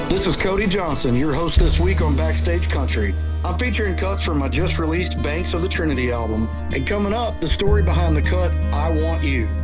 This is Cody Johnson, your host this week on Backstage Country. I'm featuring cuts from my just released Banks of the Trinity album. And coming up, the story behind the cut, I Want You.